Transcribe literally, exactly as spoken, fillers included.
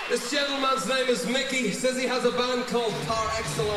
This gentleman's name is Mickey. He says he has a band called Par Excellence.